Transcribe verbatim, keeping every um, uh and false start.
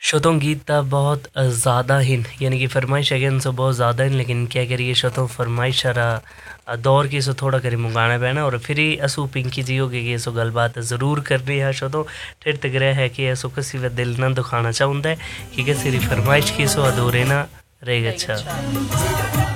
शतों गीत ता बहुत ज़्यादा हिन यानी कि फरमाइश है सो बहुत ज़्यादा हिन लेकिन क्या करिए शतों फरमाइश रा दौर की सो थोड़ा करी मुगाना पैना और फिर ही असू पिंकी जी हो गई सो गलबात ज़रूर करनी है शतों फिर तक रह है कि ऐसो किसी व दिल ना दुखाना चाहता है कि किसी फरमाइश की सो अधूरे ना रह गच्छा।